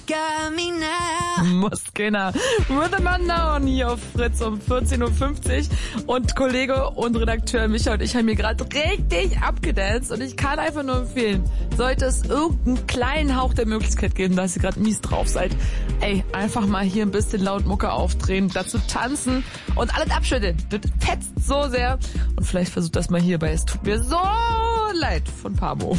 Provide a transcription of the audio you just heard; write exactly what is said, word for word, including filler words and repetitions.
got me now. Muskina. Rhythm Unknown hier auf Fritz um vierzehn Uhr fünfzig. Und Kollege und Redakteur Micha und ich haben hier gerade richtig abgedanced. Und ich kann einfach nur empfehlen, sollte es irgendeinen kleinen Hauch der Möglichkeit geben, dass ihr gerade mies drauf seid, ey, einfach mal hier ein bisschen laut Mucke aufdrehen, dazu tanzen und alles abschütteln. Das fetzt so sehr. Und vielleicht versucht das mal hierbei. Es tut mir so leid von Pamo.